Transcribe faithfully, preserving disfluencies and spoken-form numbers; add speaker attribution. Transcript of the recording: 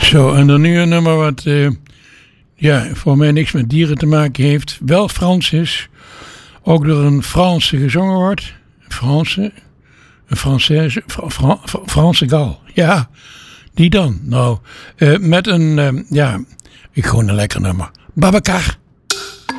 Speaker 1: Zo, en dan nu een nummer wat uh, ja, voor mij niks met dieren te maken heeft. Wel Frans is. Ook door een Franse gezongen wordt. Franse. Een Française. Fra, Fra, Fra, Franse gal. Ja, die dan. Nou, uh, met een, uh, ja, ik gewoon een lekker nummer. Babacar.